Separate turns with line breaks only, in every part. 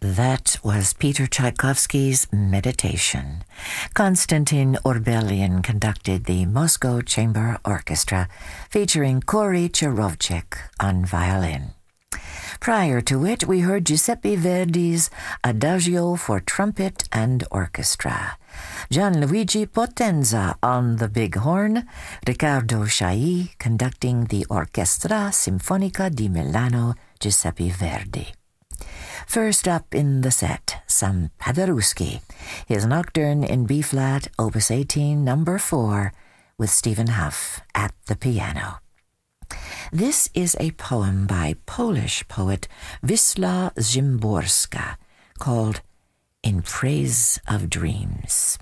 That was Peter Tchaikovsky's Meditation. Konstantin Orbelian conducted the Moscow Chamber Orchestra, featuring Cory Charovchik on violin. Prior to it, we heard Giuseppe Verdi's Adagio for trumpet and orchestra, Gianluigi Potenza on the big horn, Riccardo Chailly conducting the Orchestra Sinfonica di Milano Giuseppe Verdi. First up in the set, some Paderewski, his Nocturne in B-flat, Opus 18, number 4, with Stephen Hough at the piano. This is a poem by Polish poet Wisła Szymborska called In Praise of Dreams.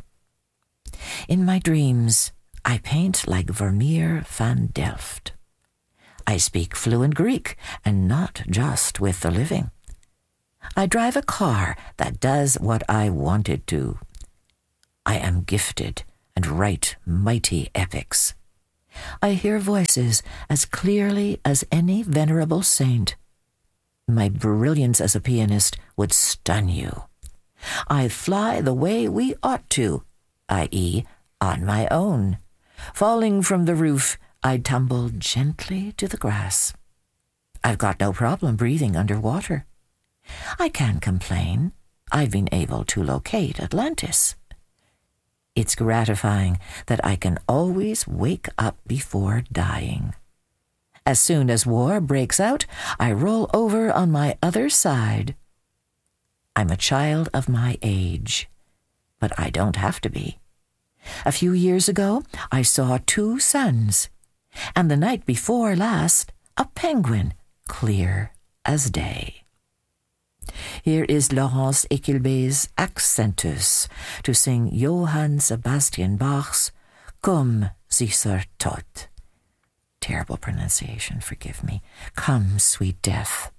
In my dreams, I paint like Vermeer van Delft. I speak fluent Greek, and not just with the living. I drive a car that does what I want it to. I am gifted and write mighty epics. I hear voices as clearly as any venerable saint. My brilliance as a pianist would stun you. I fly the way we ought to, i.e., on my own. Falling from the roof, I tumble gently to the grass. I've got no problem breathing underwater. I can't complain. I've been able to locate Atlantis. It's gratifying that I can always wake up before dying. As soon as war breaks out, I roll over on my other side. I'm a child of my age, but I don't have to be. A few years ago, I saw 2 suns, and the night before last, a penguin, clear as day. Here is Laurence Equilbé's Accentus to sing Johann Sebastian Bach's Komm, süßer Tod. Terrible pronunciation, forgive me. Come, sweet death.